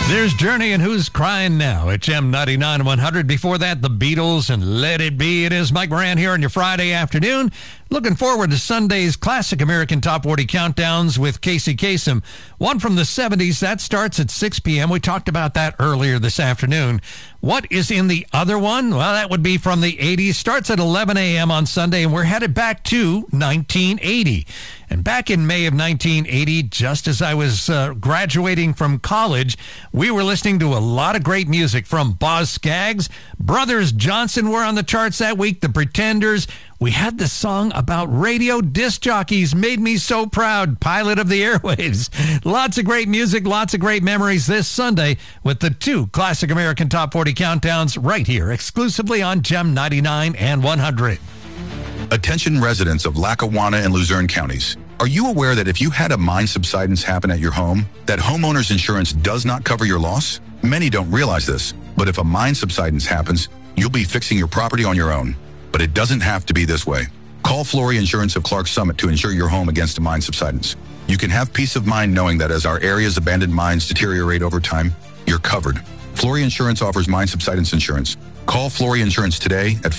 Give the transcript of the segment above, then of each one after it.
There's Journey and Who's Crying Now at Gem 99-100. Before that, The Beatles and Let It Be. It is Mike Moran here on your Friday afternoon. Looking forward to Sunday's classic American Top 40 countdowns with Casey Kasem. One from the 70s, that starts at 6 p.m. We talked about that earlier this afternoon. What is in the other one? Well, that would be from the 80s. Starts at 11 a.m. on Sunday, and we're headed back to 1980. And back in May of 1980, just as I was graduating from college, we were listening to a lot of great music from Boz Scaggs. Brothers Johnson were on the charts that week. The Pretenders. We had the song about radio disc jockeys, Made Me So Proud, Pilot of the Airwaves. Lots of great music, lots of great memories this Sunday with the two classic American Top 40 countdowns right here, exclusively on Gem 99 and 100. Attention residents of Lackawanna and Luzerne counties. Are you aware that if you had a mine subsidence happen at your home, that homeowner's insurance does not cover your loss? Many don't realize this, but if a mine subsidence happens, you'll be fixing your property on your own. But it doesn't have to be this way. Call Flory Insurance of Clark Summit to insure your home against a mine subsidence. You can have peace of mind knowing that as our area's abandoned mines deteriorate over time, you're covered. Flory Insurance offers mine subsidence insurance. Call Flory Insurance today at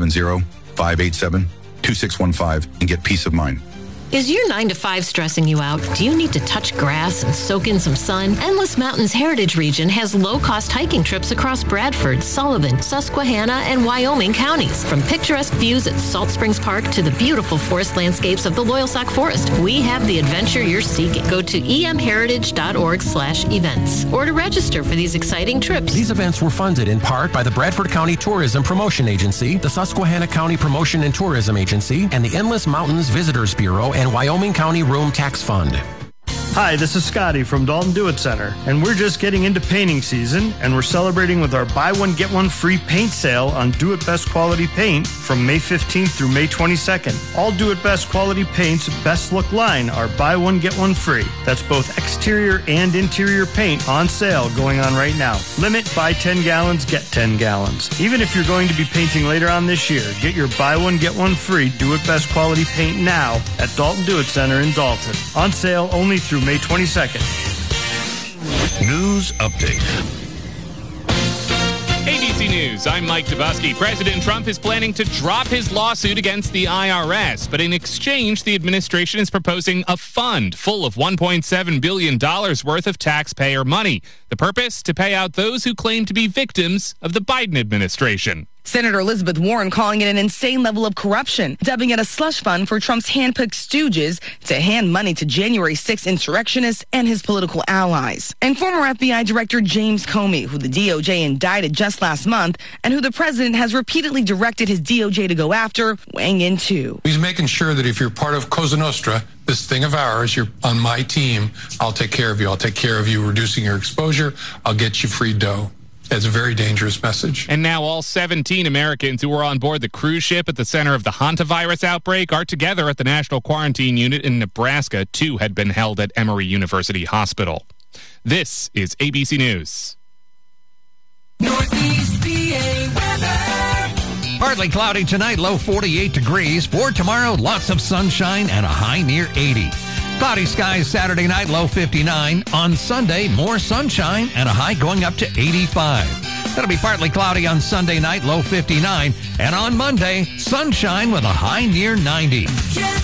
570-587-2615 and get peace of mind. Is your 9 to 5 stressing you out? Do you need to touch grass and soak in some sun? Endless Mountains Heritage Region has low-cost hiking trips across Bradford, Sullivan, Susquehanna, and Wyoming counties. From picturesque views at Salt Springs Park to the beautiful forest landscapes of the Loyalsock Forest, we have the adventure you're seeking. Go to emheritage.org/events or to register for these exciting trips. These events were funded in part by the Bradford County Tourism Promotion Agency, the Susquehanna County Promotion and Tourism Agency, and the Endless Mountains Visitors Bureau and Wyoming County Room Tax Fund. Hi, this is Scotty from Dalton Do-It Center, and we're just getting into painting season, and we're celebrating with our buy one, get one free paint sale on Do-It Best quality paint from May 15th through May 22nd. All Do-It Best quality paint's best look line are buy one, get one free. That's both exterior and interior paint on sale going on right now. Limit buy 10 gallons, get 10 gallons. Even if you're going to be painting later on this year, get your buy one, get one free Do-It Best quality paint now at Dalton Do-It Center in Dalton. On sale only through May 22nd. News update. ABC News, I'm Mike Dubusky. President Trump is planning to drop his lawsuit against the IRS, but in exchange, the administration is proposing a fund full of $1.7 billion worth of taxpayer money. The purpose? To pay out those who claim to be victims of the Biden administration. Senator Elizabeth Warren calling it an insane level of corruption, dubbing it a slush fund for Trump's handpicked stooges to hand money to January 6th insurrectionists and his political allies. And former FBI Director James Comey, who the DOJ indicted just last month and who the president has repeatedly directed his DOJ to go after, weighing in too. He's making sure that if you're part of Cosa Nostra, this thing of ours, you're on my team, I'll take care of you. I'll take care of you reducing your exposure. I'll get you free dough. It's a very dangerous message. And now all 17 Americans who were on board the cruise ship at the center of the hantavirus outbreak are together at the National Quarantine Unit in Nebraska. 2 had been held at Emory University Hospital. This is ABC News. Northeast PA weather. Partly cloudy tonight, low 48 degrees. For tomorrow, lots of sunshine and a high near 80. Cloudy skies Saturday night, low 59. On Sunday, more sunshine and a high going up to 85. That'll be partly cloudy on Sunday night, low 59. And on Monday, sunshine with a high near 90.